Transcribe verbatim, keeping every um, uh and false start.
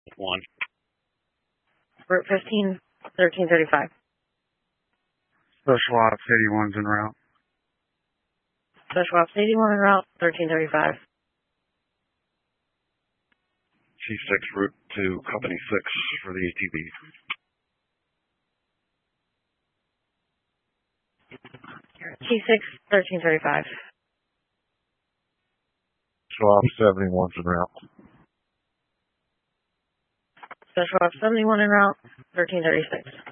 one. Route fifteen, thirteen thirty-five. Special Ops eighty-one's en route. Special Ops eighty-one en route, thirteen thirty-five. C six route to Company six for the A T V. T six, thirteen thirty-five. Special Ops seventy-one's en route. Special Ops seventy-one en route, thirteen thirty-six.